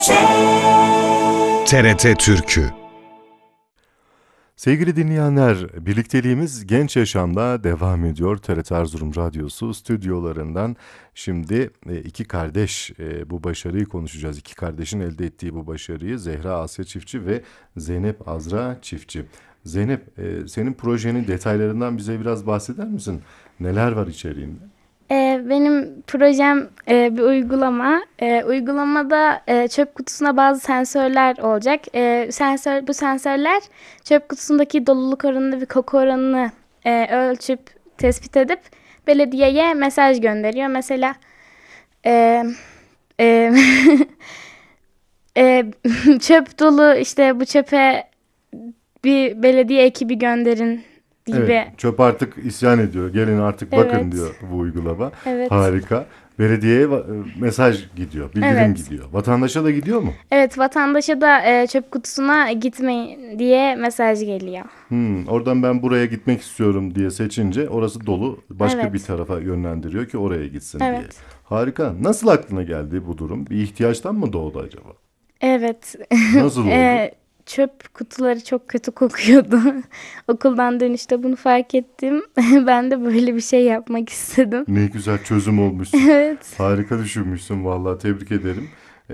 TRT Türkü. Sevgili dinleyenler, birlikteliğimiz genç yaşamda devam ediyor. TRT Erzurum Radyosu stüdyolarından şimdi iki kardeş bu başarıyı konuşacağız. İki kardeşin elde ettiği bu başarıyı Zehra Asya Çiftçi ve Zeynep Azra Çiftçi. Zeynep, senin projenin detaylarından bize biraz bahseder misin? Neler var içeriğinde? Benim projem bir uygulama. Uygulamada çöp kutusuna bazı sensörler olacak. Bu sensörler çöp kutusundaki doluluk oranını ve koku oranını ölçüp tespit edip belediyeye mesaj gönderiyor. Mesela e, e, e, çöp dolu, işte bu çöpe bir belediye ekibi gönderin gibi. Evet, çöp artık isyan ediyor. Gelin artık bakın Evet. diyor bu uygulama. Evet. Harika. Belediyeye mesaj gidiyor, bildirim Evet. gidiyor. Vatandaşa da gidiyor mu? Evet, vatandaşa da çöp kutusuna gitmeyin diye mesaj geliyor. Oradan ben buraya gitmek istiyorum diye seçince orası dolu, başka Evet. bir tarafa yönlendiriyor ki oraya gitsin diye. Evet. Harika. Nasıl aklına geldi bu durum? Bir ihtiyaçtan mı doğdu acaba? Evet. Nasıl oldu? Çöp kutuları çok kötü kokuyordu. Okuldan dönüşte bunu fark ettim. Ben de böyle bir şey yapmak istedim. Ne güzel çözüm olmuşsun. Evet. Harika düşünmüşsün vallahi, tebrik ederim.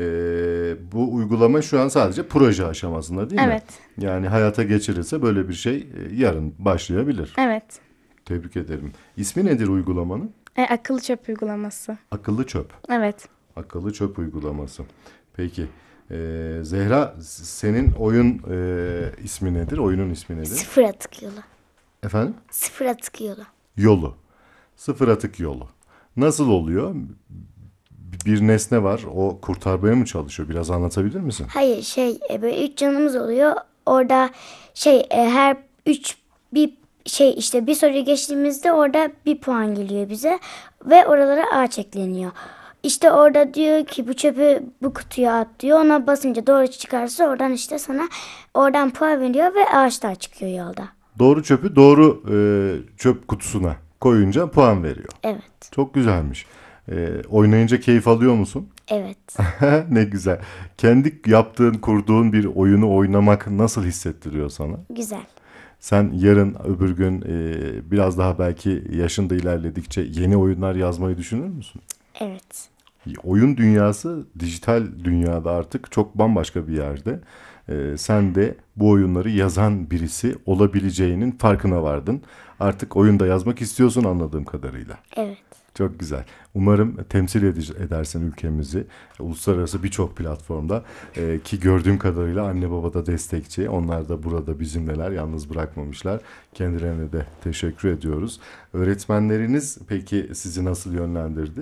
Bu uygulama şu an sadece proje aşamasında değil mi? Evet. Yani hayata geçirirse böyle bir şey yarın başlayabilir. Evet. Tebrik ederim. İsmi nedir uygulamanın? Akıllı çöp uygulaması. Akıllı çöp. Evet. Akıllı çöp uygulaması. Peki. Zehra, senin oyun ismi nedir? Oyunun ismi nedir? Sıfır atık yolu. Efendim? Sıfır atık yolu. Yolu. Sıfır atık yolu. Nasıl oluyor? Bir nesne var. O kurtarmaya mı çalışıyor? Biraz anlatabilir misin? Hayır böyle 3 canımız oluyor. Orada her 3 bir işte bir soruyu geçtiğimizde orada bir puan geliyor bize. Ve oralara ağaç ekleniyor. İşte orada diyor ki bu çöpü bu kutuya at diyor. Ona basınca doğru çıkarsa oradan işte sana oradan puan veriyor ve ağaçlar çıkıyor yolda. Doğru çöpü doğru çöp kutusuna koyunca puan veriyor. Evet. Çok güzelmiş. Oynayınca keyif alıyor musun? Evet. Ne güzel. Kendi yaptığın, kurduğun bir oyunu oynamak nasıl hissettiriyor sana? Güzel. Sen yarın öbür gün biraz daha belki yaşında ilerledikçe yeni oyunlar yazmayı düşünür müsün? Evet. Oyun dünyası dijital dünyada artık çok bambaşka bir yerde. Sen de bu oyunları yazan birisi olabileceğinin farkına vardın. Artık oyunda yazmak istiyorsun anladığım kadarıyla. Evet. Çok güzel. Umarım temsil edersin ülkemizi uluslararası birçok platformda ki gördüğüm kadarıyla anne baba da destekçi. Onlar da burada bizimleler, yalnız bırakmamışlar. Kendilerine de teşekkür ediyoruz. Öğretmenleriniz peki sizi nasıl yönlendirdi?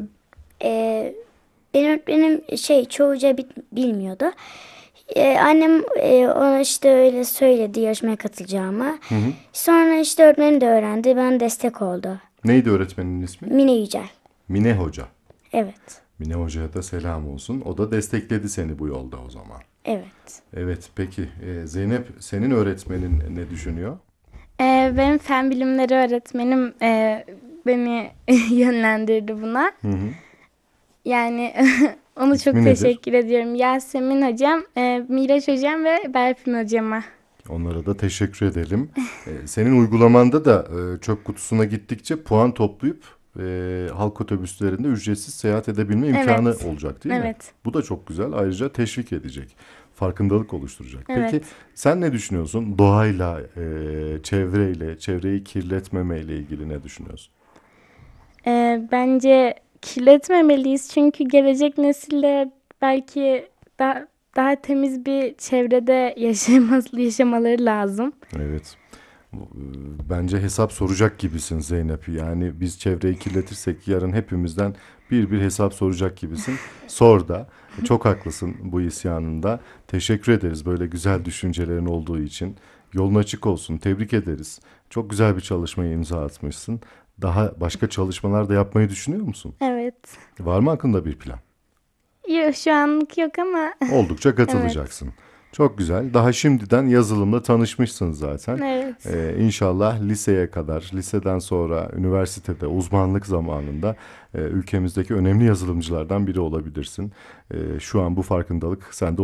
Benim öğretmenim çoğuca bilmiyordu. Annem ona işte öyle söyledi yarışmaya katılacağımı. Sonra işte öğretmenim de öğrendi. Ben destek oldu. Neydi öğretmenin ismi? Mine Yücel. Mine Hoca. Evet. Mine Hoca'ya da selam olsun. O da destekledi seni bu yolda o zaman. Evet. Evet, peki Zeynep, senin öğretmenin ne düşünüyor? Benim fen bilimleri öğretmenim beni yönlendirdi buna. Yani onu İsmi çok nedir? teşekkür ediyorum. Yasemin hocam, Miraç hocam ve Berfin hocama. Onlara da teşekkür edelim. Senin uygulamanda da çöp kutusuna gittikçe puan toplayıp halk otobüslerinde ücretsiz seyahat edebilme imkanı Evet. olacak değil mi? Evet. Bu da çok güzel. Ayrıca teşvik edecek. Farkındalık oluşturacak. Evet. Peki sen ne düşünüyorsun? Doğayla, çevreyle, çevreyi kirletmemeyle ilgili ne düşünüyorsun? Bence kirletmemeliyiz çünkü gelecek nesiller belki daha temiz bir çevrede yaşamaları lazım. Evet. Bence hesap soracak gibisin Zeynep. Yani biz çevreyi kirletirsek yarın hepimizden bir hesap soracak gibisin. Sor da. Çok haklısın bu isyanında. Teşekkür ederiz böyle güzel düşüncelerin olduğu için. Yolun açık olsun. Tebrik ederiz. Çok güzel bir çalışmaya imza atmışsın. Daha başka çalışmalar da yapmayı düşünüyor musun? Evet. Var mı aklında bir plan? Yok, şu anlık yok ama Oldukça katılacaksın. Çok güzel. Daha şimdiden yazılımla tanışmışsınız zaten. Evet. İnşallah liseye kadar, liseden sonra üniversitede uzmanlık zamanında ülkemizdeki önemli yazılımcılardan biri olabilirsin. Şu an bu farkındalık sende